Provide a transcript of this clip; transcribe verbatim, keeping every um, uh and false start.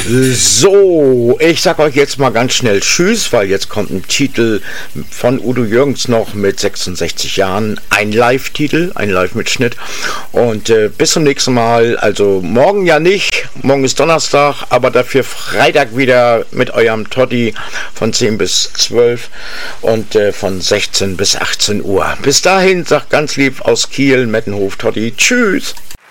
So, ich sag euch jetzt mal ganz schnell Tschüss, weil jetzt kommt ein Titel von Udo Jürgens noch mit sechsundsechzig Jahren. Ein Live-Titel, ein Live-Mitschnitt. Und äh, bis zum nächsten Mal. Also morgen ja nicht, morgen ist Donnerstag, aber dafür Freitag wieder mit eurem Toddy von zehn bis zwölf und äh, von sechzehn bis achtzehn Uhr. Bis dahin, sagt ganz lieb aus Kiel, Mettenhof, Toddy. Tschüss.